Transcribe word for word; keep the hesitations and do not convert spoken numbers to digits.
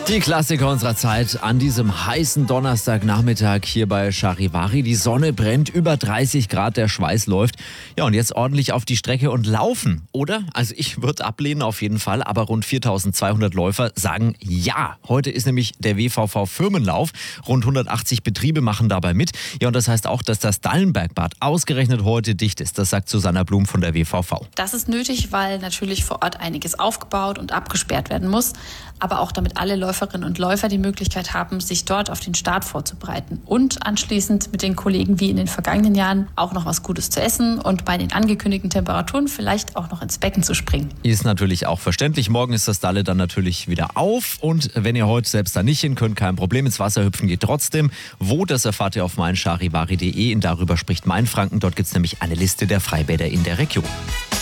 Die Klassiker unserer Zeit an diesem heißen Donnerstagnachmittag hier bei Charivari. Die Sonne brennt, über dreißig Grad, der Schweiß läuft. Ja, und jetzt ordentlich auf die Strecke und laufen, oder? Also ich würde ablehnen auf jeden Fall, aber rund viertausendzweihundert Läufer sagen ja. Heute ist nämlich der W V V-Firmenlauf. Rund hundertachtzig Betriebe machen dabei mit. Ja, und das heißt auch, dass das Dallenbergbad ausgerechnet heute dicht ist. Das sagt Susanna Blum von der W V V. Das ist nötig, weil natürlich vor Ort einiges aufgebaut und abgesperrt werden muss. Aber auch damit alle Läuferinnen und Läufer die Möglichkeit haben, sich dort auf den Start vorzubereiten und anschließend mit den Kollegen wie in den vergangenen Jahren auch noch was Gutes zu essen und bei den angekündigten Temperaturen vielleicht auch noch ins Becken zu springen. Ist natürlich auch verständlich. Morgen ist das Dalle dann natürlich wieder auf und wenn ihr heute selbst da nicht hin könnt, kein Problem, ins Wasser hüpfen geht trotzdem. Wo, das erfahrt ihr auf meincharivari punkt de und darüber spricht Mainfranken. Dort gibt es nämlich eine Liste der Freibäder in der Region.